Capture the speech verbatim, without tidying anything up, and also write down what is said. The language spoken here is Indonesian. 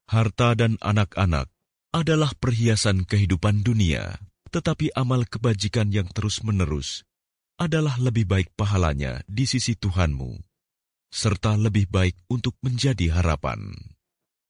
Harta dan anak-anak adalah perhiasan kehidupan dunia, tetapi amal kebajikan yang terus-menerus adalah lebih baik pahalanya di sisi Tuhanmu, serta lebih baik untuk menjadi harapan.